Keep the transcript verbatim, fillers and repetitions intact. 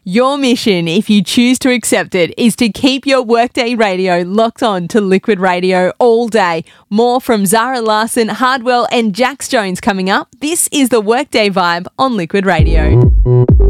Your mission, if you choose to accept it, is to keep your Workday radio locked on to Liquid Radio all day. More from Zara Larson, Hardwell and Jax Jones coming up. This is the Workday Vibe on Liquid Radio.